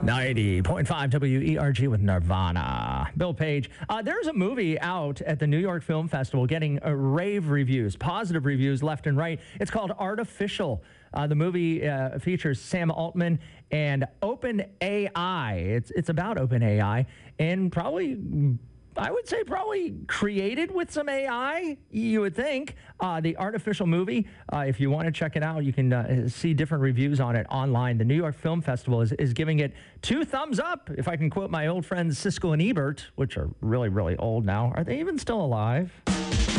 90.5 WERG with Nirvana. Bill Page. There's a movie out at the New York Film Festival getting rave reviews, positive reviews left and right. It's called Artificial. The movie features Sam Altman and OpenAI. It's about OpenAI and probably, I would say, probably created with some AI, you would think. The Artificial movie, if you want to check it out, you can see different reviews on it online. The New York Film Festival is giving it 2 thumbs up, if I can quote my old friends Siskel and Ebert, which are really, really old now. Are they even still alive?